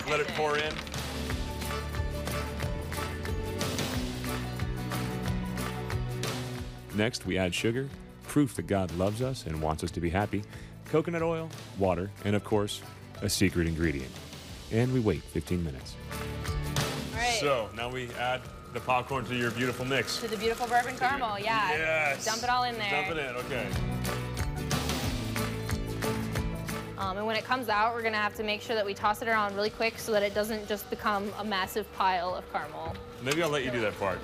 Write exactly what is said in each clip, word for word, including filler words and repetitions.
let it pour in. Next, we add sugar, proof that God loves us and wants us to be happy, coconut oil, water, and of course, a secret ingredient. And we wait fifteen minutes. All right. So, now we add the popcorn to your beautiful mix. To the beautiful bourbon caramel, yeah. Yes. Dump it all in there. Dump it in, okay. Um, and when it comes out, we're gonna have to make sure that we toss it around really quick so that it doesn't just become a massive pile of caramel. Maybe I'll let you do that part.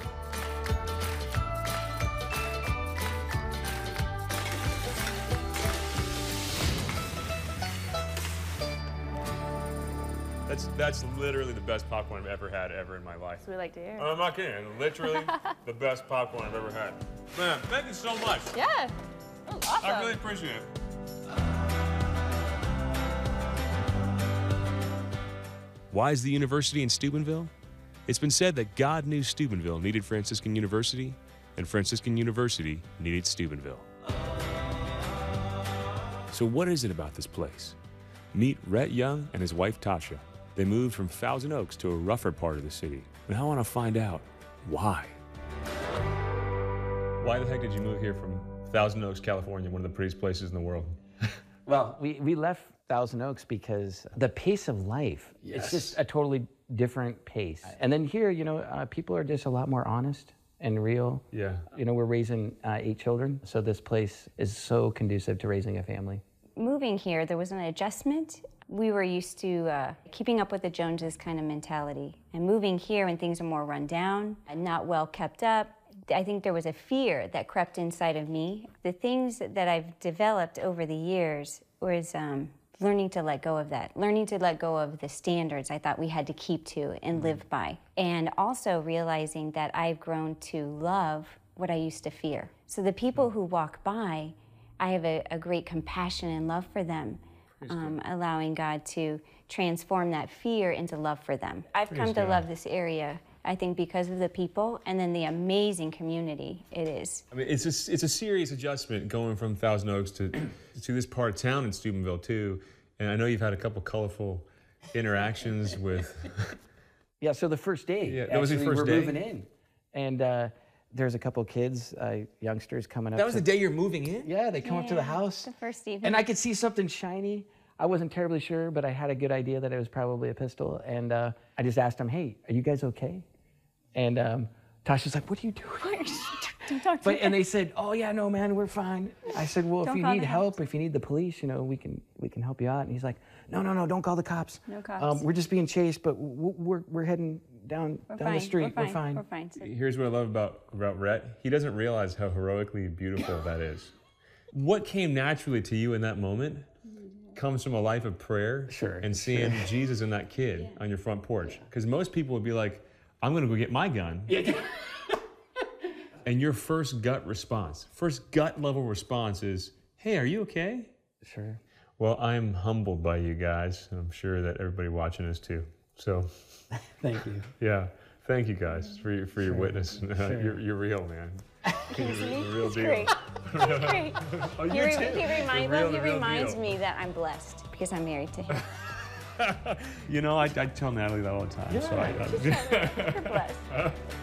That's, that's literally the best popcorn I've ever had ever in my life. So we like to hear. I'm not kidding. Literally the best popcorn I've ever had. Man, thank you so much. Yeah, that was awesome. I really appreciate it. Why is the university in Steubenville? It's been said that God knew Steubenville needed Franciscan University, and Franciscan University needed Steubenville. So what is it about this place? Meet Rhett Young and his wife Tasha. They moved from Thousand Oaks to a rougher part of the city. And I want to find out why. Why the heck did you move here from Thousand Oaks, California, one of the prettiest places in the world? Well, we, we left Thousand Oaks because the pace of life, Yes. it's just a totally different pace. And then here, you know, uh, people are just a lot more honest and real. Yeah. You know, we're raising uh, eight children, so this place is so conducive to raising a family. Moving here, there was an adjustment. We were used to uh, keeping up with the Joneses kind of mentality. And moving here when things are more run down and not well kept up, I think there was a fear that crept inside of me. The things that I've developed over the years was um, learning to let go of that, learning to let go of the standards I thought we had to keep to and live by. And also realizing that I've grown to love what I used to fear. So the people who walk by, I have a, a great compassion and love for them, um, allowing God to transform that fear into love for them. I've Praise come to God. love this area, I think, because of the people and then the amazing community it is. I mean, it's a, it's a serious adjustment going from Thousand Oaks to, to this part of town in Steubenville, too. And I know you've had a couple colorful interactions with... Yeah, so the first day, Yeah, that was your actually, first we're day? moving in. And uh, there's a couple kids, uh, youngsters coming up. That was to, the day you're moving in? Yeah, they come up to the Yeah, house. the first evening. And I could see something shiny. I wasn't terribly sure, but I had a good idea that it was probably a pistol. And uh, I just asked them, hey, are you guys okay? And um, Tasha's like, what are you doing? Don't talk to But, me. and they said, oh yeah, no man, we're fine. I said, well, if Don't you call need the help, if you need the police, you know, we can we can help you out. And he's like, no, no, no, don't call the cops. No cops. Um, we're just being chased, but w- we're we're heading down We're down fine. the street. We're fine. We're fine. We're fine. So- Here's what I love about, about Rhett. He doesn't realize how heroically beautiful that is. What came naturally to you in that moment comes from a life of prayer Sure, and seeing sure. Jesus in that kid on your front porch. Because most people would be like, I'm going to go get my gun. And your first gut response, first gut level response is, hey, are you okay? Sure. Well, I'm humbled by you guys, and I'm sure that everybody watching is too. So, Thank you. yeah, thank you guys for your, for your Sure, witness. sure. You're, you're real, man. You're the real It's deal. great. It's great. Oh, He, you re- too. he, remind, The real, well, he the real reminds deal. me that I'm blessed because I'm married to him. You know, I, I tell Natalie that all the time. So I, You're blessed.